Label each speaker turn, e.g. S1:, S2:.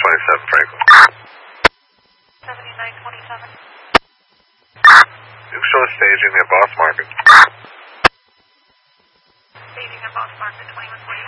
S1: 7927 Franklin.
S2: 7927.
S1: You show staging at Boss Market.
S2: Staging at Boss Market, 2140.